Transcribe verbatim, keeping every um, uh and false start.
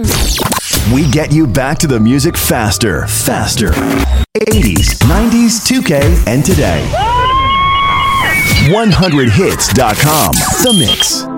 We get you back to the music faster, faster. eighties, nineties, two K, and today. one hundred hits dot com. The Mix.